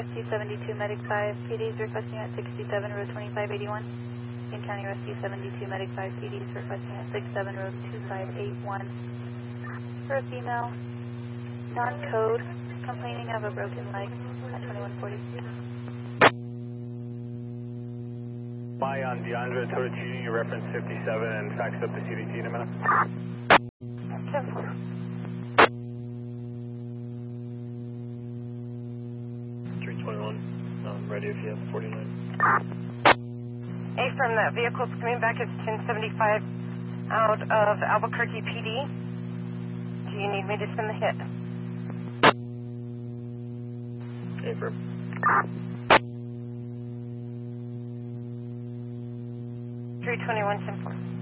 Rescue 72 Medic 5 PD is requesting at 67 Road 2581. King County Rescue 72 Medic 5 PD is requesting at 67 Road 2581 for a female non-code complaining of a broken leg at 2140. Bye on DeAndre Tortucci, you reference 57 and fax up the CDT in a minute. 10-4. 321, ready if you have 49. From that vehicle's coming back, it's 1075 out of Albuquerque PD. Do you need me to send the hit? Affirm. 321, 10-4.